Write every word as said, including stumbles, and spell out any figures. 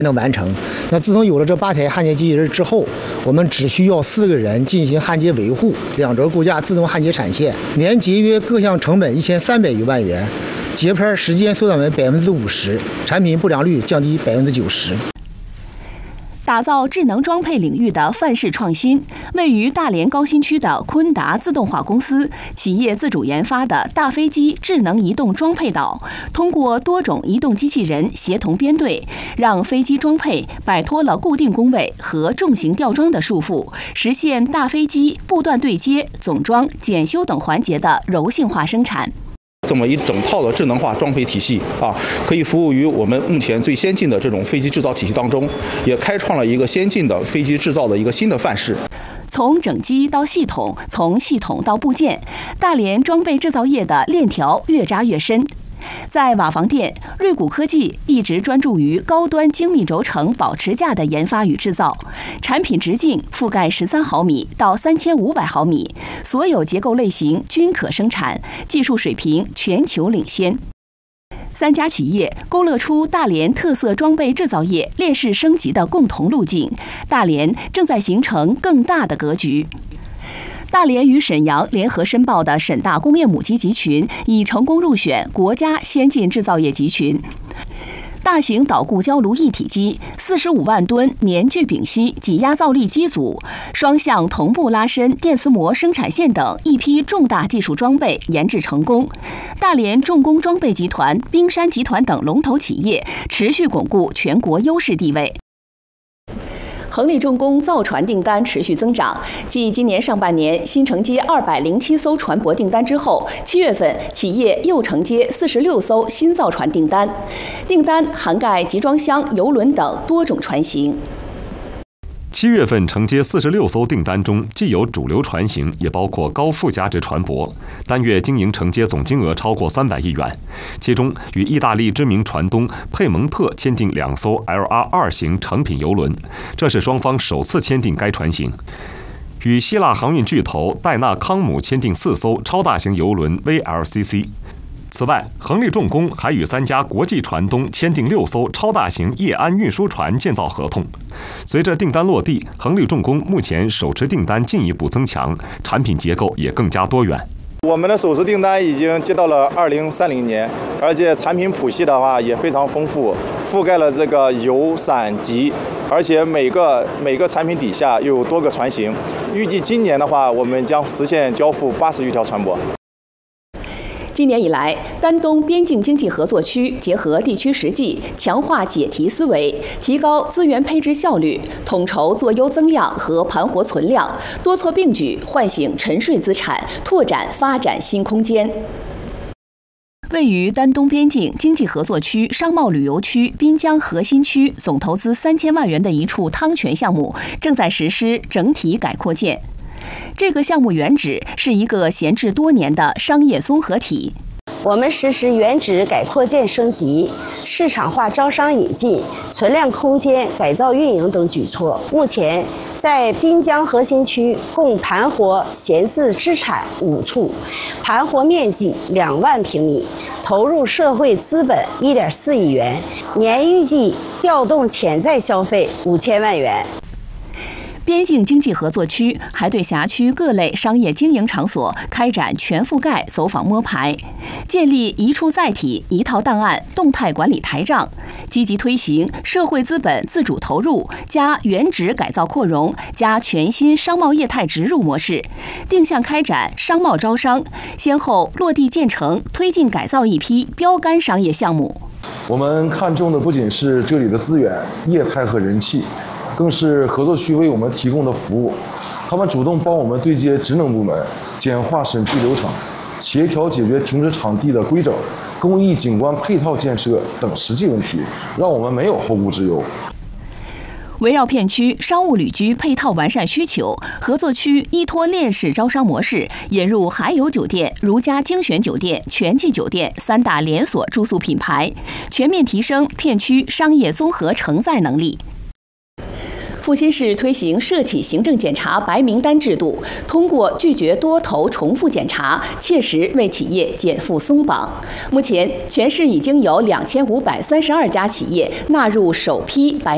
能完成。那自从有了这八台焊接机器人之后，我们只需要四个人进行焊接维护，两轴构架自动焊接产线，年节约各项成本一千三百余万元，结片时间缩短为百分之五十，产品不良率降低百分之九十。 打造智能装配领域的范式创新，位于大连高新区的昆达自动化公司企业自主研发的大飞机智能移动装配岛，通过多种移动机器人协同编队，让飞机装配摆脱了固定工位和重型吊装的束缚，实现大飞机不断对接、总装、检修等环节的柔性化生产。 这么一整套的智能化装配体系啊，可以服务于我们目前最先进的这种飞机制造体系当中，也开创了一个先进的飞机制造的一个新的范式。 从整机到系统，从系统到部件，大连装备制造业的链条越扎越深。在瓦房店，瑞谷科技一直专注于高端精密轴承保持架的研发与制造，产品直径覆盖十三毫米到三千五百毫米，所有结构类型均可生产，技术水平全球领先。三家企业勾勒出大连特色装备制造业链式升级的共同路径，大连正在形成更大的格局。大连与沈阳联合申报的沈大工业母机集群已成功入选国家先进制造业集群。大型导固胶炉一体机、四十五万吨粘聚丙烯挤压造粒机组、双向同步拉伸电磁膜生产线等一批重大技术装备研制成功。大连重工装备集团、冰山集团等龙头企业持续巩固全国优势地位。恒力重工造船订单持续增长，继今年上半年新承接二百零七艘船舶订单之后，七月份企业又承接四十六艘新造船订单，订单涵盖集装箱、邮轮等多种船型。 七月份承接四十六艘订单中，既有主流船型，也包括高附加值船舶，单月经营承接总金额超过三百亿元。其中，与意大利知名船东佩蒙特签订两艘 L R 二 型成品邮轮，这是双方首次签订该船型。与希腊航运巨头戴纳康姆签订四艘超大型邮轮 V L C C。此外，恒力重工还与三家国际船东签订六艘超大型液氨运输船建造合同。随着订单落地，恒力重工目前手持订单进一步增强，产品结构也更加多元。 我们的手持订单已经接到了二零三零年，而且产品谱系的话也非常丰富，覆盖了这个油、散、集，而且每个每个产品底下又有多个船型。预计今年的话，我们将实现交付八十余条船舶。 今年以来，丹东边境经济合作区结合地区实际，强化解题思维，提高资源配置效率，统筹做优增量和盘活存量，多措并举，唤醒沉睡资产，拓展发展新空间。位于丹东边境经济合作区商贸旅游区滨江核心区，总投资三千万元的一处汤泉项目正在实施整体改扩建。这个项目原址是一个闲置多年的商业综合体。 我们实施原址改扩建升级、市场化招商引进、存量空间改造运营等举措。目前在滨江核心区共盘活闲置资产五处，盘活面积两万平米，投入社会资本一点四亿元，年预计调动潜在消费五千万元。 边境经济合作区还对辖区各类商业经营场所开展全覆盖走访摸排，建立一处载体、一套档案动态管理台账，积极推行社会资本自主投入加原址改造扩容加全新商贸业态植入模式，定向开展商贸招商，先后落地建成、推进改造一批标杆商业项目。 我们看重的不仅是这里的资源、业态和人气，更是合作区为我们提供的服务。他们主动帮我们对接职能部门，简化审批流程，协调解决停车场地的规整、公益景观配套建设等实际问题，让我们没有后顾之忧。 围绕片区商务旅居配套完善需求，合作区依托链式招商模式，引入海友酒店、如家精选酒店、全季酒店三大连锁住宿品牌，全面提升片区商业综合承载能力。阜新市推行涉企行政检查白名单制度，通过拒绝多头重复检查，切实为企业减负松绑。目前，全市已经有两千五百三十二家企业纳入首批白